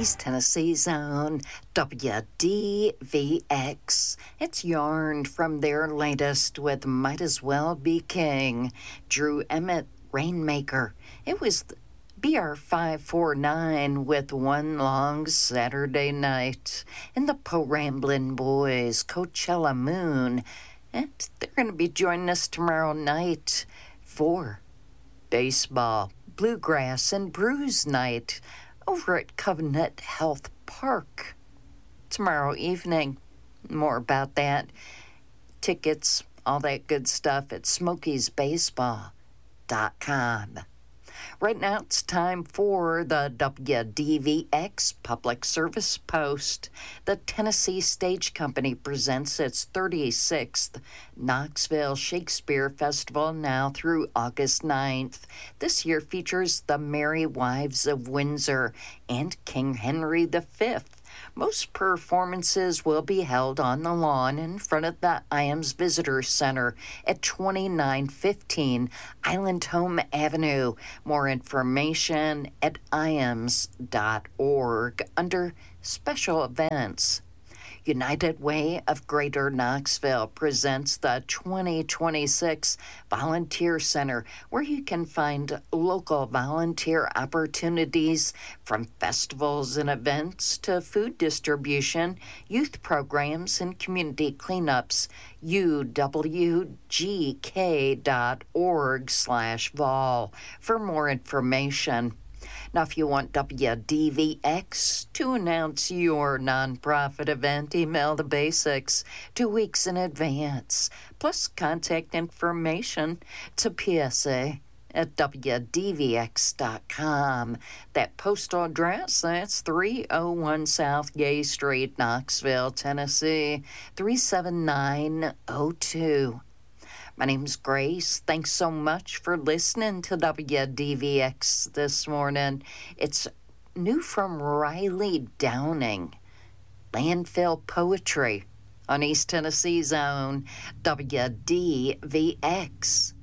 East Tennessee's own WDVX. It's yarned from their latest with Might As Well Be King, Drew Emmett, Rainmaker. It was BR 549 with One Long Saturday Night, and the Po Ramblin' Boys, Coachella Moon. And they're going to be joining us tomorrow night for baseball, bluegrass, and brews night over at Covenant Health Park tomorrow evening. More about that, tickets, all that good stuff at smokiesbaseball.com. Right now it's time for the WDVX Public Service Post. The Tennessee Stage Company presents its 36th Knoxville Shakespeare Festival now through August 9th. This year features The Merry Wives of Windsor and King Henry V. Most performances will be held on the lawn in front of the IAMS Visitor Center at 2915 Island Home Avenue. More information at iams.org under Special Events. United Way of Greater Knoxville presents the 2026 Volunteer Center, where you can find local volunteer opportunities from festivals and events to food distribution, youth programs, and community cleanups. uwgk.org/vol for more information. Now, if you want WDVX to announce your nonprofit event, email the basics 2 weeks in advance, plus contact information to PSA@WDVX.com. That postal address, that's 301 South Gay Street, Knoxville, Tennessee, 37902. My name's Grace. Thanks so much for listening to WDVX this morning. It's new from Riley Downing, Landfill Poetry on East Tennessee's own WDVX.